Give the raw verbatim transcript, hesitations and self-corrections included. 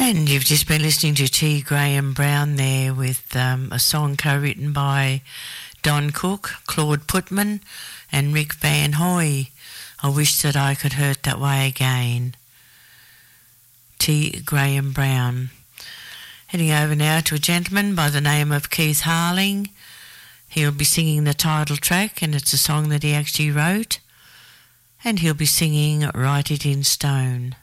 And you've just been listening to T. Graham Brown there with um, a song co-written by Don Cook, Claude Putman and Rick Van Hoy. I wish that I could hurt that way again. T. Graham Brown. Heading over now to a gentleman by the name of Keith Harling. He'll be singing the title track, and it's a song that he actually wrote. And he'll be singing Write It in Stone.